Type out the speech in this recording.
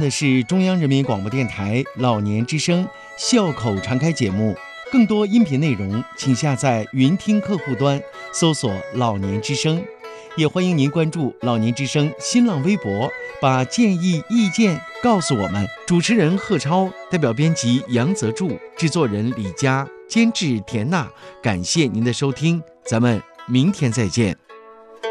的是中央人民广播电台老年之声笑口常开节目。更多音频内容，请下载云听客户端，搜索老年之声。也欢迎您关注老年之声新浪微博，把建议意见告诉我们。主持人贺超，代表编辑杨泽柱，制作人李佳，监制田娜。感谢您的收听，咱们明天再见。